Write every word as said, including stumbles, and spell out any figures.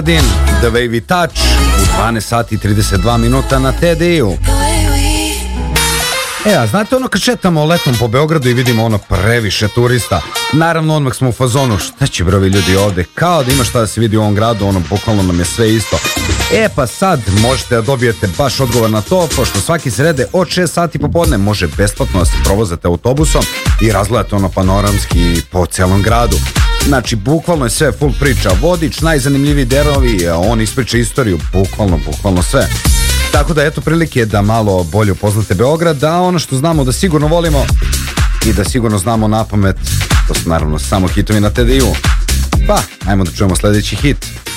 The Way We Touch u dvanaest sati i trideset dva minuta na T D I-u. E, a znate ono kad šetamo letom po Beogradu i vidimo ono previše turista, naravno odmah smo u fazonu, šta će brovi ljudi ovde, kao da ima šta da se vidi u ovom gradu, ono bukvalno nam je sve isto. E pa sad možete da dobijete baš odgovor na to, pošto svaki srede od šest sati popodne može besplatno da se provozate autobusom i razgledate ono panoramski po celom gradu. Znači, bukvalno je sve full priča, vodič, najzanimljiviji delovi, on ispriča istoriju, bukvalno, bukvalno sve. Tako da eto prilike da malo bolje upoznate Beograd, da ono što znamo da sigurno volimo i da sigurno znamo na pamet, to su naravno samo hitovi na T D I-u. Pa, ajmo da čujemo sledeći hit.